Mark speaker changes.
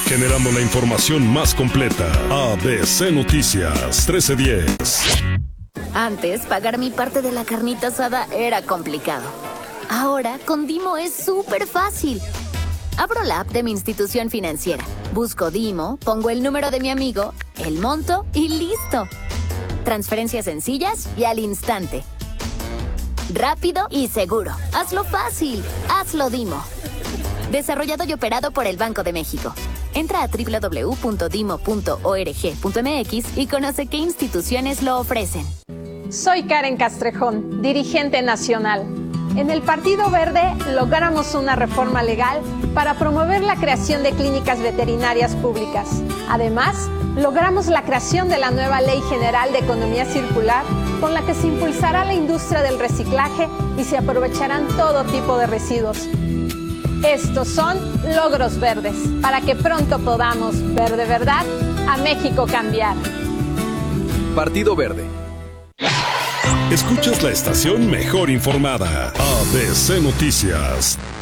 Speaker 1: generando la información más completa. ABC Noticias 1310.
Speaker 2: Antes, pagar mi parte de la carnita asada era complicado. Ahora, con Dimo es súper fácil. Abro la app de mi institución financiera, busco Dimo, pongo el número de mi amigo, el monto y listo. Transferencias sencillas y al instante. Rápido y seguro. Hazlo fácil. Hazlo Dimo. Desarrollado y operado por el Banco de México. Entra a www.dimo.org.mx y conoce qué instituciones lo ofrecen.
Speaker 3: Soy Karen Castrejón, dirigente nacional. En el Partido Verde logramos una reforma legal para promover la creación de clínicas veterinarias públicas. Además, logramos la creación de la nueva Ley General de Economía Circular, con la que se impulsará la industria del reciclaje y se aprovecharán todo tipo de residuos. Estos son logros verdes, para que pronto podamos ver de verdad a México cambiar.
Speaker 4: Partido Verde.
Speaker 1: Escuchas la estación mejor informada. ABC Noticias.